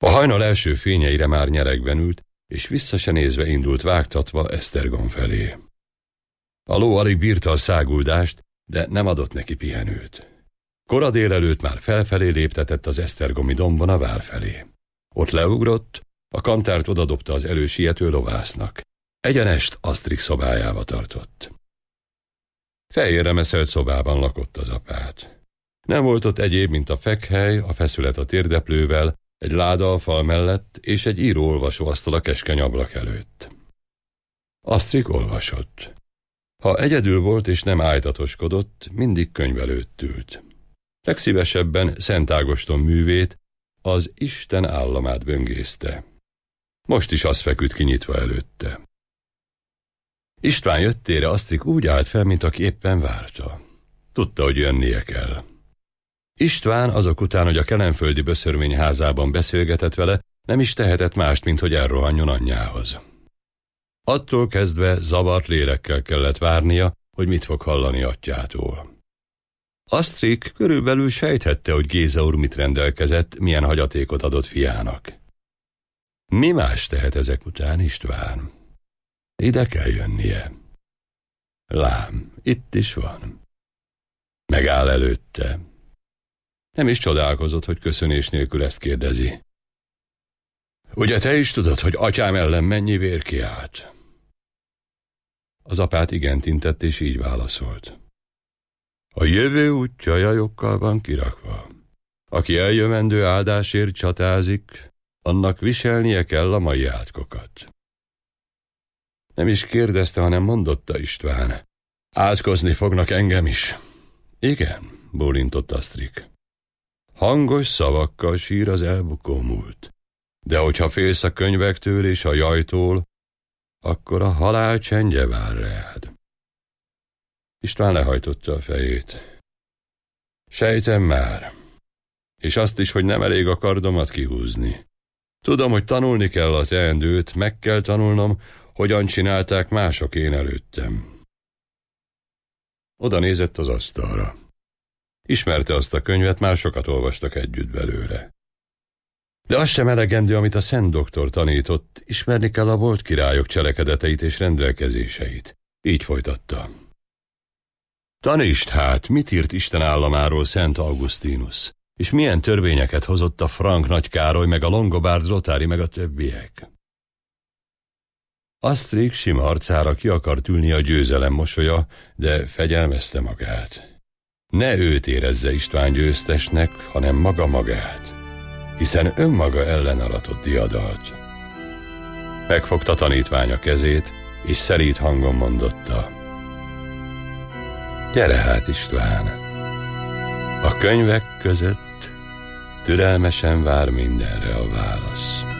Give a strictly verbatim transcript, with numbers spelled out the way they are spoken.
A hajnal első fényeire már nyeregben ült, és vissza se nézve indult vágtatva Esztergom felé. A ló alig bírta a száguldást, de nem adott neki pihenőt. Kora délelőtt már felfelé léptetett az esztergomi dombon a vár felé. Ott leugrott, a kantárt odadobta az elősiető lovásznak. Egyenest Asztrik szobájába tartott. Fejére meszelt szobában lakott az apát. Nem volt ott egyéb, mint a fekhely, a feszület a térdeplővel, egy láda a fal mellett, és egy író-olvasóasztal a keskeny ablak előtt. Asztrik olvasott. Ha egyedül volt és nem ájtatoskodott, mindig könyv előtt ült. Legszívesebben Szent Ágoston művét, az Isten államát böngészte. Most is az feküdt kinyitva előtte. István jöttére Asztrik úgy állt fel, mint aki éppen várta. Tudta, hogy jönnie kell. István azok után, hogy a kelenföldi Böszörmény házában beszélgetett vele, nem is tehetett mást, mint hogy elrohanjon anyjához. Attól kezdve zavart lélekkel kellett várnia, hogy mit fog hallani atyjától. Asztrik körülbelül sejthette, hogy Géza úr mit rendelkezett, milyen hagyatékot adott fiának. Mi más tehet ezek után István? Ide kell jönnie. Lám, itt is van. Megáll előtte. Nem is csodálkozott, hogy köszönés nélkül ezt kérdezi. Ugye te is tudod, hogy atyám ellen mennyi vér kiállt? Az apát igent intett, és így válaszolt. A jövő útja jajokkal van kirakva. Aki eljövendő áldásért csatázik, annak viselnie kell a mai átkokat. Nem is kérdezte, hanem mondotta István. Átkozni fognak engem is. Igen, bólintott Asztrik. Hangos szavakkal sír az elbukó múlt. De hogyha félsz a könyvektől és a jajtól, akkor a halál csendje vár rád. István lehajtotta a fejét. Sejtem már. És azt is, hogy nem elég a kardomat kihúzni. Tudom, hogy tanulni kell a teendőt, meg kell tanulnom, hogyan csinálták mások én előttem. Oda nézett az asztalra. Ismerte azt a könyvet, már sokat olvastak együtt belőle. De az sem elegendő, amit a Szent Doktor tanított, ismerni kell a volt királyok cselekedeteit és rendelkezéseit. Így folytatta. Tanítsd hát, mit írt Isten államáról Szent Augustinus, és milyen törvényeket hozott a Frank Nagy Károly, meg a Longobárd Rotári, meg a többiek. Asztrik sima arcára ki akart ülni a győzelem mosolya, de fegyelmezte magát. Ne őt érezze István győztesnek, hanem maga magát, hiszen önmaga ellen aratott diadalt. Megfogta tanítványa kezét, és szelíd hangon mondotta. Gyere hát, István! A könyvek között türelmesen vár mindenre a válasz.